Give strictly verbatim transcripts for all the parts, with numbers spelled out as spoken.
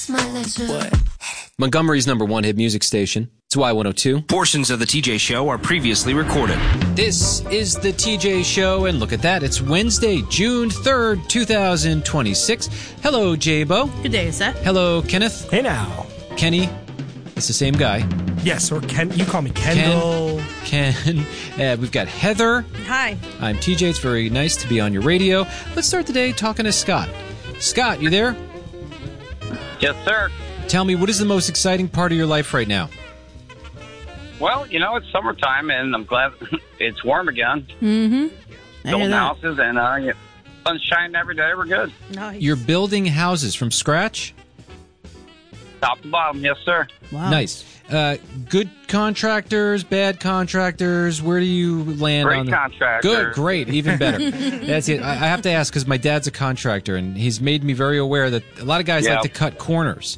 What? Montgomery's number one hit music station. It's Y one oh two. Portions of the T J Show are previously recorded. This is the T J Show, and look at that. It's Wednesday, June third, twenty twenty-six. Hello, J-Bo. Good day, Seth. Hello, Kenneth. Hey now. Kenny. It's the same guy. Yes, or Ken. You call me Kendall. Ken. Ken. Uh, we've got Heather. Hi. I'm T J. It's very nice to be on your radio. Let's start the day talking to Scott. Scott, you there? Yes, sir. Tell me, what is the most exciting part of your life right now? Well, you know, it's summertime, and I'm glad it's warm again. Mm-hmm. Building houses, and uh, yeah, sun's shining every day. We're good. Nice. You're building houses from scratch? Top to bottom, yes, sir. Wow. Nice. Uh, good contractors, bad contractors. Where do you land Great on the contractor. Good, great, even better. That's it. I I have to ask because my dad's a contractor, and he's made me very aware that a lot of guys Yeah. like to cut corners.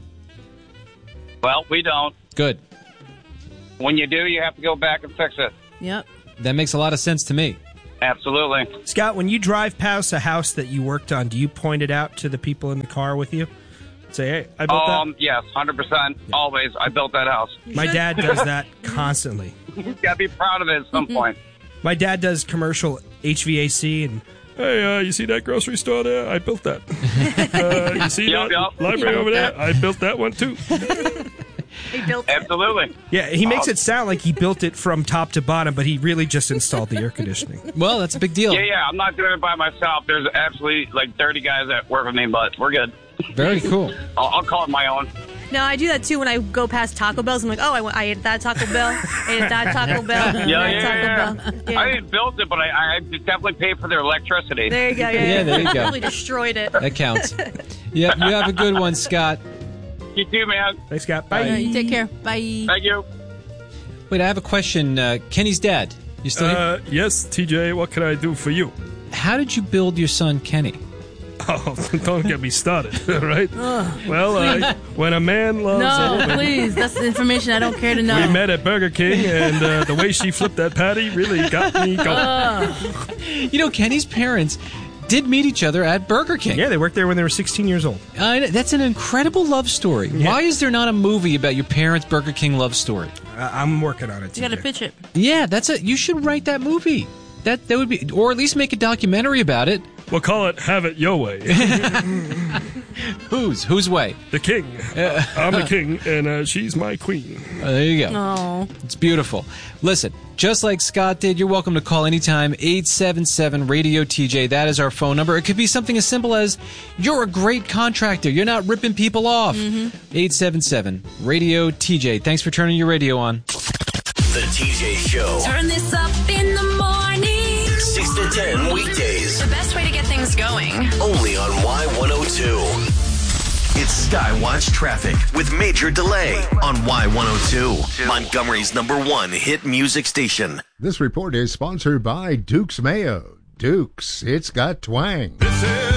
Well, we don't. Good. When you do, you have to go back and fix it. Yep. That makes a lot of sense to me. Absolutely. Scott, when you drive past a house that you worked on, do you point it out to the people in the car with you? Say, hey, I built Um, yes, one hundred percent. Always. I built that house. that. My dad does that constantly. You got to be proud of it at some point. My dad does commercial H V A C and... Hey, uh, you see that grocery store there? I built that. Uh, you see Yep, that yep. library over there? I built that one too. He built it. Absolutely. Yeah, he makes it sound like he built it from top to bottom, but he really just installed the air conditioning. Well, that's a big deal. Yeah, yeah. I'm not doing it by myself. There's actually like thirty guys that work with me, but we're good. Very cool. I'll, I'll call it my own. No, I do that too when I go past Taco Bell's. I'm like, oh, I, went, I ate that Taco Bell. I ate that Taco Bell. Yeah, that yeah, Taco yeah. Bell. Yeah. I didn't build it, but I, I definitely paid for their electricity. There you go. Yeah, Yeah, there you go. Totally destroyed it. That counts. Yep, you have a good one, Scott. You too, man. Thanks, Scott. All Bye. right, you take care. Bye. Thank you. Wait, I have a question. Uh, Kenny's dad. You still here? Uh, yes, T J, what can I do for you? How did you build your son, Kenny? Oh, don't get me started, right? Well, uh, when a man loves a No, woman... please. That's the information I don't care to know. We met at Burger King, and uh, the way she flipped that patty really got me going. You know, Kenny's parents did meet each other at Burger King. Yeah, they worked there when they were sixteen years old. Uh, that's an incredible love story. Yeah. Why is there not a movie about your parents' Burger King love story? Uh, I'm working on it. You got to T J. pitch it. Yeah, that's a. You should write that movie. That that would be, or at least make a documentary about it. We'll call it Have It Your Way. Whose whose way? The king. I'm the king, and uh, she's my queen. Uh, there you go. Oh. It's beautiful. Listen, just like Scott did, you're welcome to call anytime. eight seven seven radio T J. That is our phone number. It could be something as simple as you're a great contractor. You're not ripping people off. eight seven seven radio T J. Thanks for turning your radio on. The T J Show. Turn this up in the morning. six to ten weekdays. The best way to get things going. Only on Y one oh two. It's Skywatch Traffic with Major Delay on Y one oh two. Montgomery's number one hit music station. This report is sponsored by Duke's Mayo. Duke's, it's got twang. This is